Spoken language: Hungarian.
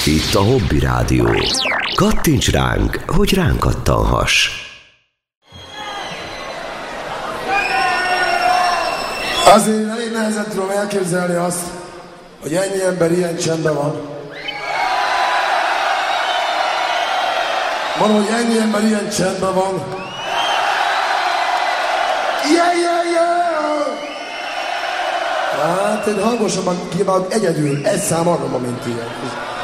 Itt a Hobby Rádió. Kattints ránk, hogy ránk kattanhass. Azért elég nehezen tudom elképzelni azt, hogy ennyi ember ilyen csendben van. Mondom, hogy ennyi ember ilyen csendben van. Hát én hangosabban kívánok egyedül, egy szám magam, mint ilyen.